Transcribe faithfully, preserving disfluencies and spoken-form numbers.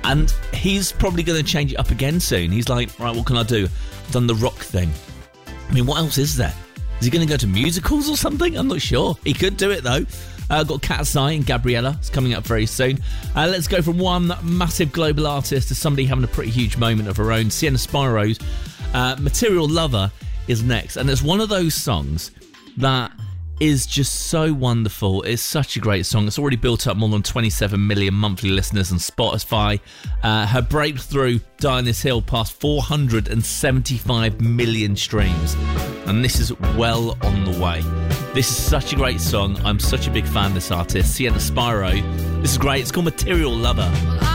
And he's probably going to change it up again soon. He's like, right, what can I do? I've done the rock thing. I mean, what else is there? Is he going to go to musicals or something? I'm not sure. He could do it, though. Uh, got Cat's Eye and Gabriella. It's coming up very soon. Uh, let's go from one massive global artist to somebody having a pretty huge moment of her own. Sienna Spiro's uh, Material Lover is next. And it's one of those songs that is just so wonderful. It's such a great song. It's already built up more than twenty-seven million monthly listeners on Spotify. Uh, her breakthrough, Die on This Hill, passed four hundred seventy-five million streams. And this is well on the way. This is such a great song. I'm such a big fan of this artist, Sienna Spiro. This is great. It's called Material Lover.